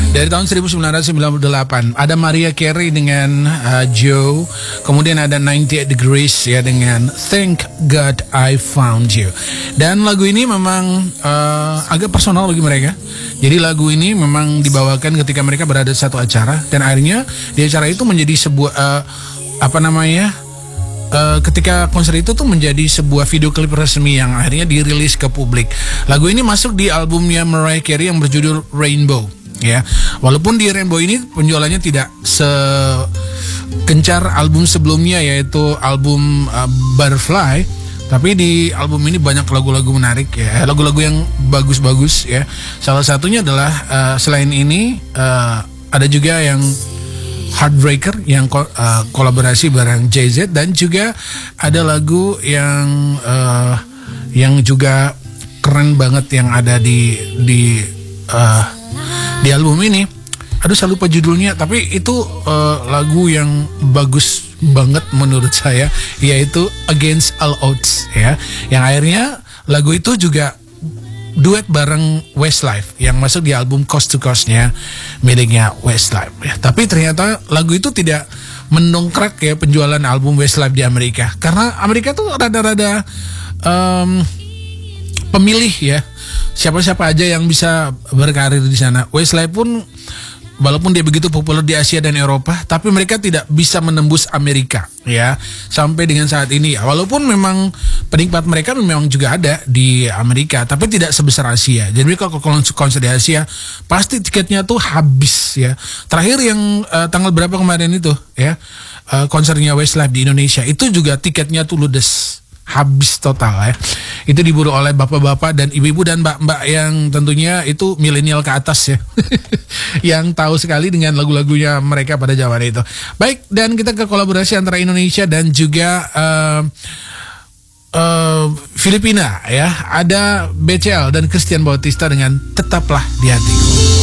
Dari tahun 1998 ada Mariah Carey dengan Joe, kemudian ada 98 Degrees ya dengan Thank God I Found You. Dan lagu ini memang agak personal bagi mereka. Jadi lagu ini memang dibawakan ketika mereka berada di satu acara, dan akhirnya di acara itu menjadi sebuah ketika konser itu tuh menjadi sebuah video klip resmi yang akhirnya dirilis ke publik. Lagu ini masuk di albumnya Mariah Carey yang berjudul Rainbow. Ya, walaupun di Rainbow ini penjualannya tidak sekencar album sebelumnya yaitu album Butterfly, tapi di album ini banyak lagu-lagu menarik ya, lagu-lagu yang bagus-bagus ya. Salah satunya adalah selain ini ada juga yang Heartbreaker yang kolaborasi bareng Jay-Z, dan juga ada lagu yang juga keren banget yang ada di album ini. Aduh, saya lupa judulnya, tapi itu lagu yang bagus banget menurut saya, yaitu Against All Odds ya. Yang akhirnya lagu itu juga duet bareng Westlife yang masuk di album Coast to Coast-nya miliknya Westlife ya. Tapi ternyata lagu itu tidak mendongkrak ya penjualan album Westlife di Amerika, karena Amerika tuh rada-rada pemilih ya. Siapa-siapa aja yang bisa berkarir di sana. Westlife pun walaupun dia begitu populer di Asia dan Eropa, tapi mereka tidak bisa menembus Amerika ya sampai dengan saat ini ya. Walaupun memang penikmat mereka memang juga ada di Amerika, tapi tidak sebesar Asia. Jadi kalau konser di Asia pasti tiketnya tuh habis ya. Terakhir yang tanggal berapa kemarin itu ya, konsernya Westlife di Indonesia itu juga tiketnya tuh ludes, habis total ya. Itu diburu oleh bapak-bapak dan ibu-ibu dan mbak-mbak yang tentunya itu milenial ke atas ya. Yang tahu sekali dengan lagu-lagunya mereka pada zaman itu. Baik, dan kita ke kolaborasi antara Indonesia dan juga Filipina ya. Ada BCL dan Christian Bautista dengan Tetaplah di Hatiku.